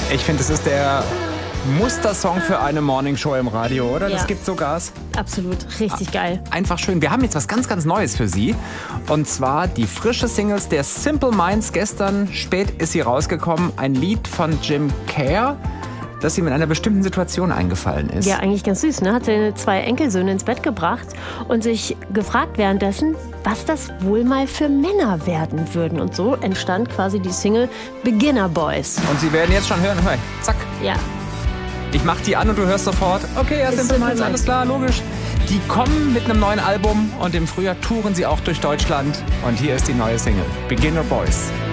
Ich finde, es ist der Mustersong für eine Morningshow im Radio, oder? Ja. Das gibt so Gas. Absolut, richtig geil. Einfach schön. Wir haben jetzt was ganz, ganz Neues für Sie. Und zwar die frische Singles der Simple Minds. Gestern spät ist sie rausgekommen. Ein Lied von Jim Kerr, das ihm in einer bestimmten Situation eingefallen ist. Ja, eigentlich ganz süß, ne? Hat seine 2 Enkelsöhne ins Bett gebracht und sich gefragt währenddessen, was das wohl mal für Männer werden würden. Und so entstand quasi die Single Beginner Boys. Und Sie werden jetzt schon hören, hey, zack. Ja. Ich mach die an und du hörst sofort, okay, ja, Simple Minds, alles klar, logisch. Die kommen mit einem neuen Album und im Frühjahr touren sie auch durch Deutschland. Und hier ist die neue Single, Beginner Boys.